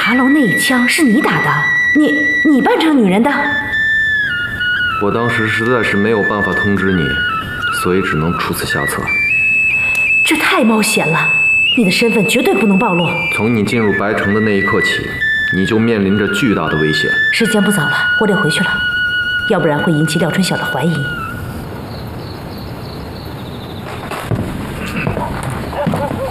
茶楼那一枪是你打的？你扮成女人的？ 我当时实在是没有办法通知你，所以只能出此下策。 这太冒险了，你的身份绝对不能暴露。 从你进入白城的那一刻起，你就面临着巨大的危险。 时间不早了，我得回去了，要不然会引起廖春晓的怀疑。